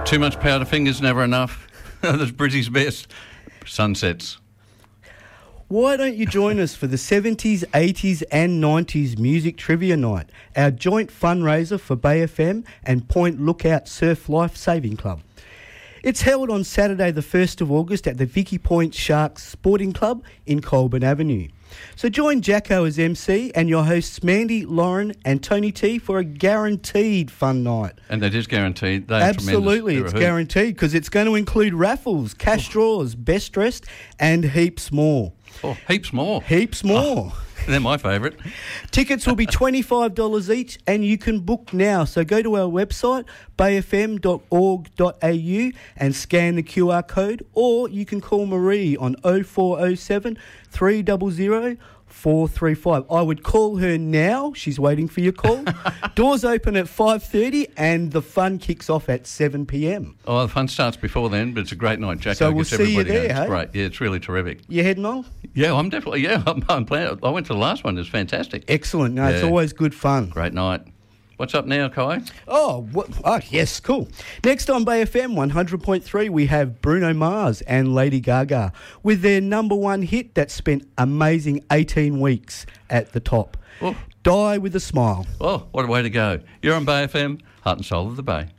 Too much Powderfinger's never enough. That's Brizzy's best. Sunsets. Why don't you join us for the 70s, 80s and 90s Music Trivia Night, our joint fundraiser for Bay FM and Point Lookout Surf Life Saving Club. It's held on Saturday the 1st of August at the Vicky Point Sharks Sporting Club in Colburn Avenue. So join Jacko as MC and your hosts Mandy, Lauren and Tony T for a guaranteed fun night. And that is guaranteed. They are Absolutely, it's guaranteed because it's going to include raffles, cash draws, best dressed and heaps more. Oh, heaps more. Heaps more. Oh, they're my favourite. Tickets will be $25 each and you can book now. So go to our website, bayfm.org.au and scan the QR code, or you can call Marie on 0407 300 435. I would call her now. She's waiting for your call. Doors open at 5:30 and the fun kicks off at 7 p.m. Oh, the fun starts before then, but it's a great night, Jack. So we'll see you there, It's hey? great. Yeah, it's really terrific. You heading on? Yeah, I'm definitely, I'm planning. I went to the last one. It was fantastic. Excellent. No, It's always good fun. Great night. What's up now, Kai? Oh, yes, cool. Next on Bay FM 100.3, we have Bruno Mars and Lady Gaga with their number one hit that spent amazing 18 weeks at the top. Oh. Die with a Smile. Oh, what a way to go. You're on Bay FM, heart and soul of the Bay.